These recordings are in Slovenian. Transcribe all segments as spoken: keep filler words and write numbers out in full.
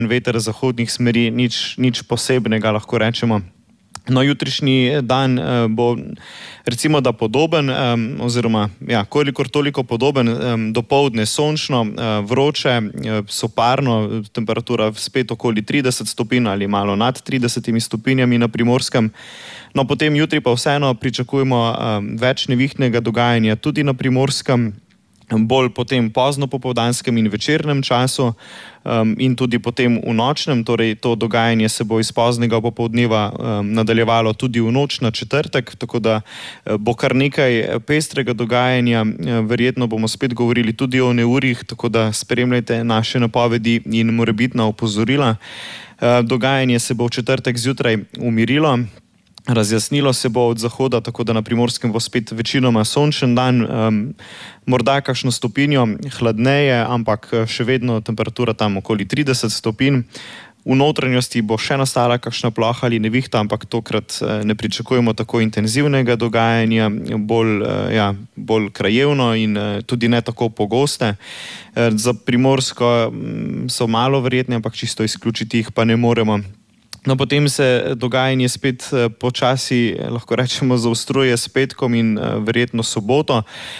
veter zahodnih smeri, nič, nič posebnega, lahko rečemo. No, jutrišnji dan uh, bo recimo da podoben, um, oziroma ja, kolikor toliko podoben, um, dopoldne sončno, uh, vroče, uh, soparno, temperatura spet okoli trideset stopinj ali malo nad tridesetimi stopinjami na Primorskem. No, potem jutri pa vseeno pričakujemo um, več nevihtnega dogajanja tudi na Primorskem, bolj potem pozno popoldanskem in večernem času um, in tudi potem v nočnem, torej to dogajanje se bo iz poznega popoldneva um, nadaljevalo tudi v noč na četrtek, tako da uh, bo kar nekaj pestrega dogajanja, uh, verjetno bomo spet govorili tudi o neurjih, tako da spremljajte naše napovedi in morebitna opozorila. Uh, dogajanje se bo v četrtek zjutraj umirilo. Razjasnilo se bo od zahoda, tako da na Primorskem bo spet večinoma sončen dan, um, morda kakšno stopinjo hladneje, ampak še vedno temperatura tam okoli trideset stopinj. V notranjosti bo še nastala kakšna ploha ali nevihta, ampak tokrat ne pričakujemo tako intenzivnega dogajanja, bolj, ja, bolj krajevno in tudi ne tako pogoste. Za Primorsko so malo verjetne, ampak čisto izključiti jih pa ne moremo. No, potem se dogajanje spet počasi, lahko rečemo, zaostruje s petkom in verjetno soboto.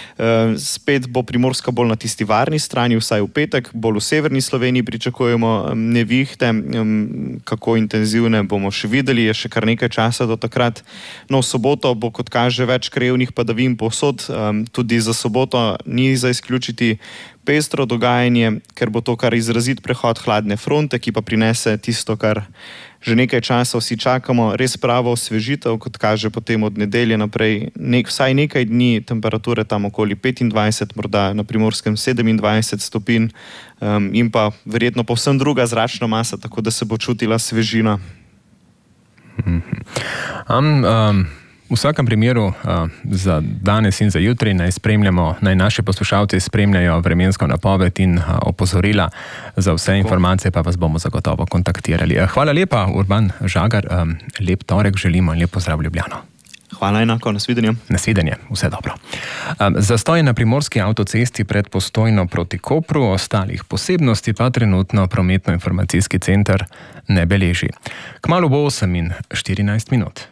Spet bo Primorska bolj na tisti varni strani, vsaj v petek, bolj v severni Sloveniji pričakujemo nevihte. Kako intenzivne bomo še videli, je še kar nekaj časa do takrat. No, v soboto bo, kot kaže, več krajevnih padavin povsod, tudi za soboto ni za izključiti pestro dogajanje, ker bo to kar izrazit prehod hladne fronte, ki pa prinese tisto, kar že nekaj časa vsi čakamo, res pravo osvežitev, kot kaže potem od nedelje naprej, nek, vsaj nekaj dni temperature tam okoli petindvajset, morda na Primorskem sedemindvajset stopinj um, in pa verjetno povsem druga zračna masa, tako da se bo čutila svežina. Mm-hmm. Um, um... V vsakem primeru uh, za danes in za jutri naj spremljamo, naj naši poslušalci spremljajo vremensko napoved in uh, opozorila. Za vse informacije pa vas bomo zagotovo kontaktirali. Hvala lepa, Urban Žagar, um, lep torek želimo in lep pozdrav v Ljubljano. Hvala enako, nasvidenje. Nasvidenje, vse dobro. Um, zastoj na primorski avtocesti pred Postojno proti Kopru, ostalih posebnosti pa trenutno prometno-informacijski center ne beleži. Kmalu bo osem in štirinajst minut.